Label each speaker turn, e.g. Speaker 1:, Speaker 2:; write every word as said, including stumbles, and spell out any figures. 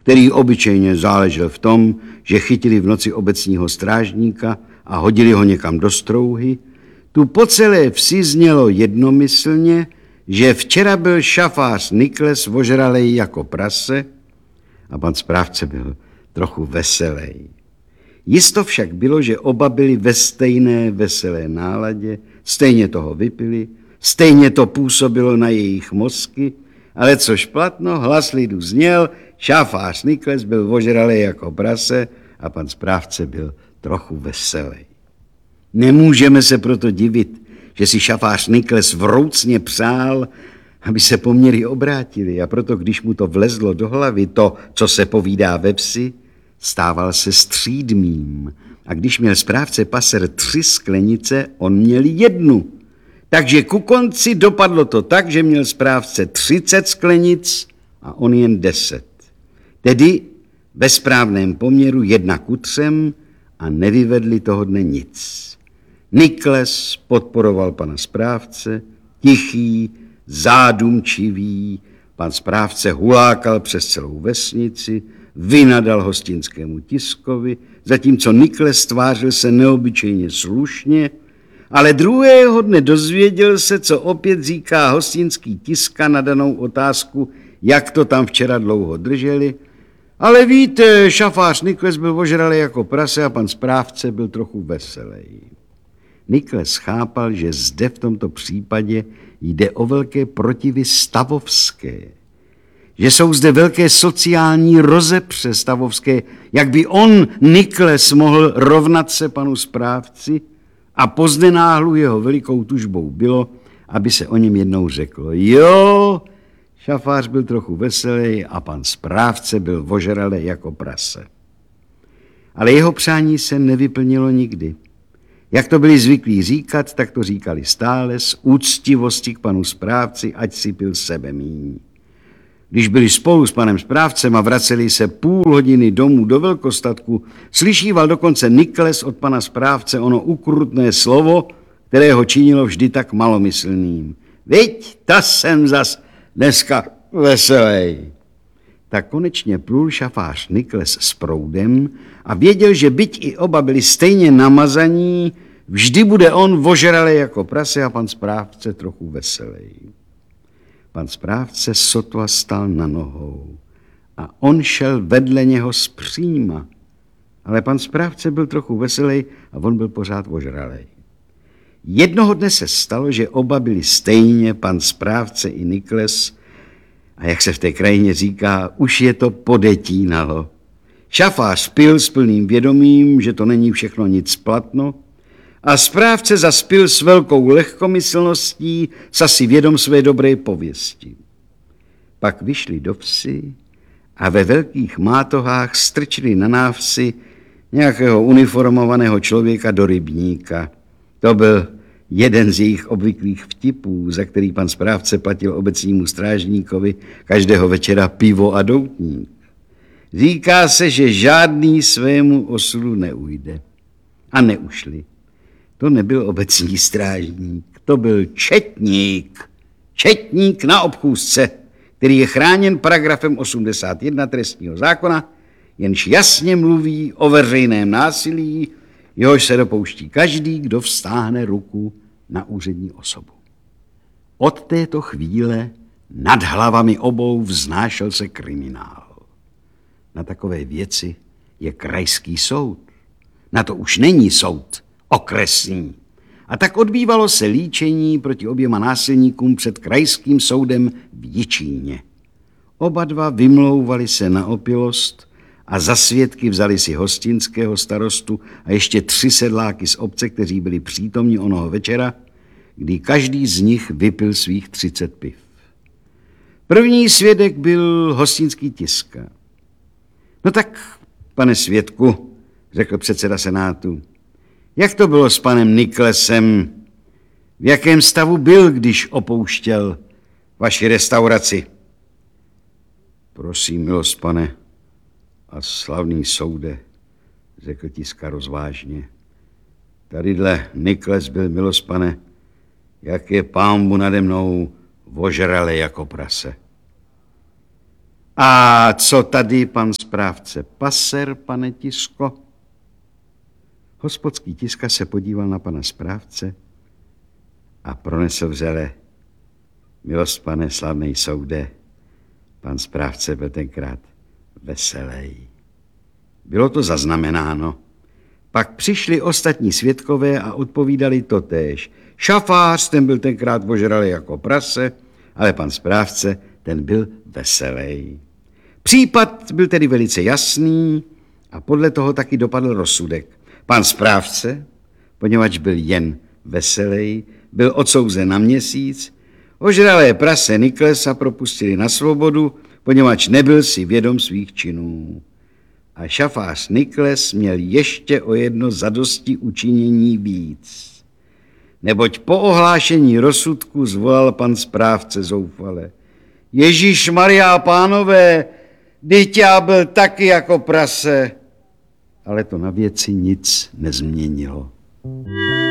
Speaker 1: který obyčejně záležel v tom, že chytili v noci obecního strážníka a hodili ho někam do strouhy, tu po celé vsi znělo jednomyslně, že včera byl šafář Nikles ožralej jako prase a pan správce byl trochu veselý. Jisto však bylo, že oba byli ve stejné veselé náladě, stejně toho vypili, stejně to působilo na jejich mozky, ale což platno, hlas lidu zněl, šafář Nikles byl ožralej jako prase a pan správce byl trochu veselý. Nemůžeme se proto divit, že si šafář Nikles vroucně přál, aby se poměry obrátili, a proto, když mu to vlezlo do hlavy, to, co se povídá ve vsi, stával se střídmým. A když měl správce paser tři sklenice, on měl jednu. Takže ku konci dopadlo to tak, že měl správce třicet sklenic a on jen deset. Tedy ve správném poměru jedna ku třem a nevyvedli toho dne nic. Nikles podporoval pana správce, tichý, zádumčivý, pan správce hulákal přes celou vesnici, vynadal hostinskému tiskovi, zatímco Nikles tvářil se neobyčejně slušně, ale druhého dne dozvěděl se, co opět říká hostinský tiska na danou otázku, jak to tam včera dlouho drželi. Ale víte, šafář Nikles byl ožralý jako prase a pan správce byl trochu veselý. Nikles chápal, že zde v tomto případě jde o velké protivy stavovské. Že jsou zde velké sociální rozepře stavovské, jak by on, Nikles, mohl rovnat se panu správci, a pozdenáhlu jeho velikou tužbou bylo, aby se o něm jednou řeklo. Jo, šafář byl trochu veselý a pan správce byl ožralý jako prase. Ale jeho přání se nevyplnilo nikdy. Jak to byli zvyklí říkat, tak to říkali stále z úctivosti k panu správci, ať si pil sebe míň. Když byli spolu s panem správcem a vraceli se půl hodiny domů do velkostatku, slyšíval dokonce Nikles od pana správce ono ukrutné slovo, které ho činilo vždy tak malomyslným. Viď, ta jsem zas dneska veselej. Tak konečně plul šafář Nikles s proudem a věděl, že byť i oba byli stejně namazaní, vždy bude on ožralej jako prase a pan správce trochu veselej. Pan správce sotva stal na nohou a on šel vedle něho zpříma, ale pan správce byl trochu veselej a on byl pořád ožralej. Jednoho dne se stalo, že oba byli stejně, pan správce i Nikles, a jak se v té krajině říká, už je to podetínalo. Šafář pil s plným vědomím, že to není všechno nic platno, a správce zaspil s velkou lehkomyslností, sasi vědom své dobré pověsti. Pak vyšli do vsi a ve velkých mátohách strčili na návsi nějakého uniformovaného člověka do rybníka. To byl jeden z jejich obvyklých vtipů, za který pan správce platil obecnímu strážníkovi každého večera pivo a doutník. Říká se, že žádný svému osudu neujde. A neušli. To nebyl obecní strážník, to byl četník. Četník na obchůzce, který je chráněn paragrafem osmdesát jedna trestního zákona, jenž jasně mluví o veřejném násilí, jehož se dopouští každý, kdo vztáhne ruku na úřední osobu. Od této chvíle nad hlavami obou vznášel se kriminál. Na takové věci je krajský soud. Na to už není soud okresní. A tak odbývalo se líčení proti oběma násilníkům před krajským soudem v Jičíně. Oba dva vymlouvali se na opilost a za svědky vzali si hostinského starostu a ještě tři sedláky z obce, kteří byli přítomni onoho večera, kdy každý z nich vypil svých třicet piv. První svědek byl hostinský tiska. No tak, pane svědku, řekl předseda senátu, jak to bylo s panem Niklesem? V jakém stavu byl, když opouštěl vaši restauraci? Prosím, milost, pane, a slavný soude, řekl tiska rozvážně. Tadyhle Nikles byl, milost, pane, jak je pánbu nade mnou ožralej jako prase. A co tady pan správce paser, pane Tisko. Hospodský Tiska se podíval na pana správce a pronesl vřele: milost, pane, slavnej soude. Pan správce byl tenkrát veselý. Bylo to zaznamenáno. Pak přišli ostatní svědkové a odpovídali totéž. Šafář, ten byl tenkrát požralý jako prase, ale pan správce, ten byl veselý. Případ byl tedy velice jasný a podle toho taky dopadl rozsudek. Pan správce, poněvadž byl jen veselý, byl odsouzen na měsíc, ožralé prase Niklesa propustili na svobodu, poněvadž nebyl si vědom svých činů. A šafář Nikles měl ještě o jedno zadosti učinění víc. Neboť po ohlášení rozsudku zvolal pan správce zoufale: Ježíš Maria, pánové, vždyť já byl taky jako prase. Ale to na věci nic nezměnilo.